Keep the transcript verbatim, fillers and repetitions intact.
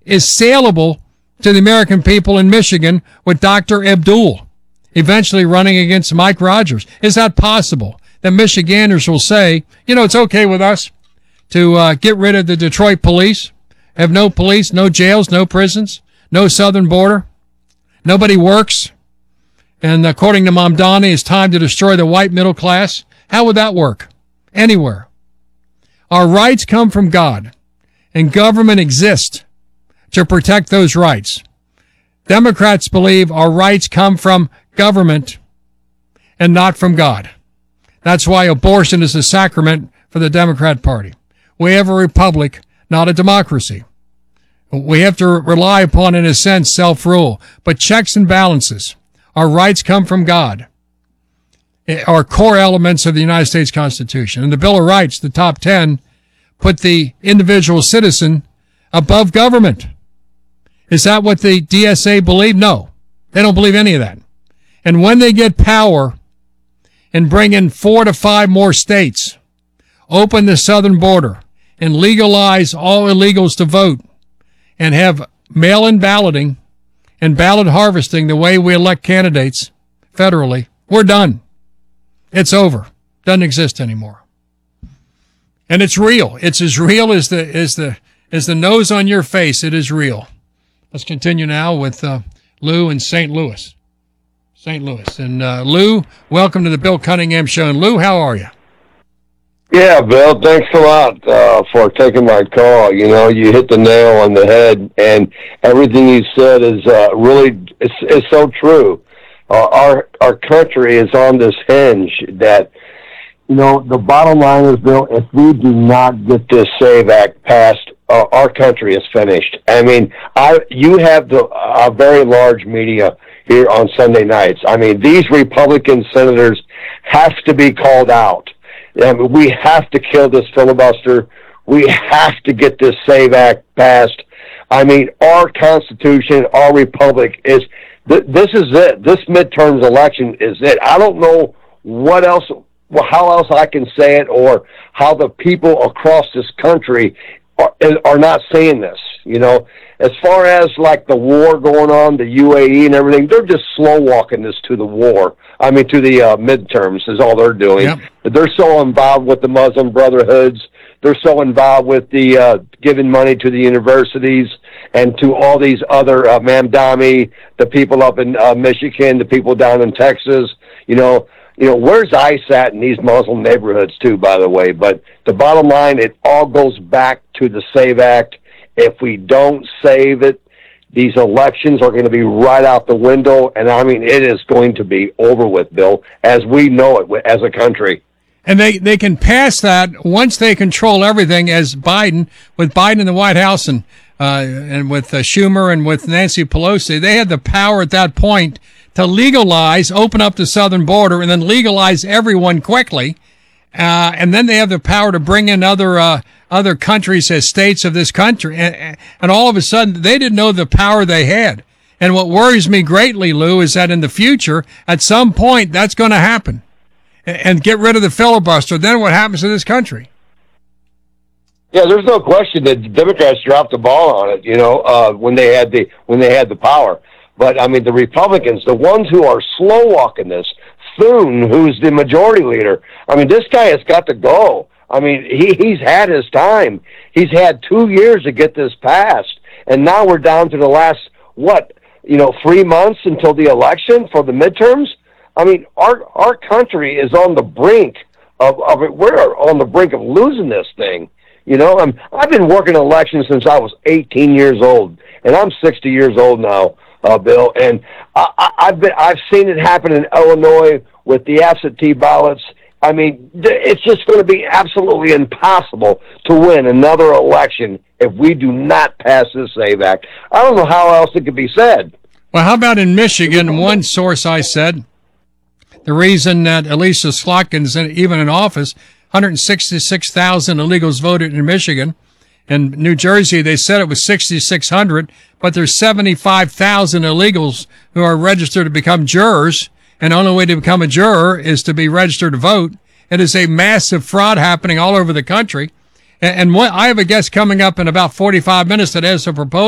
is saleable to the American people in Michigan with Doctor Abdul eventually running against Mike Rogers? Is that possible that Michiganders will say, you know, it's okay with us to uh, get rid of the Detroit police, have no police, no jails, no prisons, no southern border, nobody works, and according to Mamdani, it's time to destroy the white middle class? How would that work? Anywhere. Our rights come from God, and government exists to protect those rights. Democrats believe our rights come from government and not from God. That's why abortion is a sacrament for the Democrat Party. We have a republic, not a democracy. We have to rely upon, in a sense, self-rule, but checks and balances. Our rights come from God, are core elements of the United States Constitution. And the Bill of Rights, the top ten, put the individual citizen above government. Is that what the D S A believe? No, they don't believe any of that. And when they get power and bring in four to five more states, open the southern border, and legalize all illegals to vote, and have mail-in balloting and ballot harvesting the way we elect candidates federally, we're done. It's over. Doesn't exist anymore. And it's real. It's as real as the as the as the nose on your face. It is real. Let's continue now with uh, Lou in Saint Louis. Saint Louis. And uh, Lou, welcome to the Bill Cunningham Show. And Lou, how are you? Yeah, Bill, thanks a lot uh, for taking my call. You know, you hit the nail on the head, and everything you said is uh, really it's, it's so true. Uh, our our country is on this hinge that, you know, the bottom line is, Bill, if we do not get this SAVE Act passed, uh, our country is finished. I mean, I you have the a very large media here on Sunday nights. I mean, these Republican senators have to be called out. I mean, we have to kill this filibuster. We have to get this SAVE Act passed. I mean, our Constitution, our Republic is, th- this is it. This midterms election is it. I don't know what else, well, how else I can say it, or how the people across this country are, are not saying this. You know, as far as like the war going on, the U A E and everything, they're just slow walking this to the war. I mean, to the uh, midterms is all they're doing. Yep. They're so involved with the Muslim Brotherhoods. They're so involved with the uh, giving money to the universities and to all these other uh, Mamdani, the people up in uh, Michigan, the people down in Texas. You know, you know, where's ICE at in these Muslim neighborhoods too, by the way? But the bottom line, it all goes back to the SAVE Act. If we don't save it, these elections are going to be right out the window, and I mean, it is going to be over with, Bill, as we know it as a country. And they, they can pass that once they control everything, as Biden, with Biden in the White House and uh, and with uh, Schumer and with Nancy Pelosi, they had the power at that point to legalize, open up the southern border, and then legalize everyone quickly. Uh, and then they have the power to bring in other uh, other countries as states of this country. And, and all of a sudden, they didn't know the power they had. And what worries me greatly, Lou, is that in the future, at some point, that's going to happen. And get rid of the filibuster. Then what happens to this country? Yeah, there's no question that the Democrats dropped the ball on it, you know, uh, when they had the when they had the power. But I mean, the Republicans, the ones who are slow walking this, Thune, who's the majority leader, I mean, this guy has got to go. I mean, he he's had his time. He's had two years to get this passed, and now we're down to the last what, you know, three months until the election for the midterms. I mean, our our country is on the brink of, of it. We're on the brink of losing this thing. You know, I'm, I've been working elections since I was eighteen years old, and I'm sixty years old now, uh, Bill. And I, I, I've been I've seen it happen in Illinois with the absentee ballots. I mean, it's just going to be absolutely impossible to win another election if we do not pass this SAVE Act. I don't know how else it could be said. Well, how about in Michigan? One source I said, the reason that Elisa Slotkin's even in office, one hundred sixty-six thousand illegals voted in Michigan. In New Jersey, they said it was sixty-six hundred, but there's seventy-five thousand illegals who are registered to become jurors, and the only way to become a juror is to be registered to vote. It is a massive fraud happening all over the country. And what I have a guest coming up in about forty-five minutes that has a proposal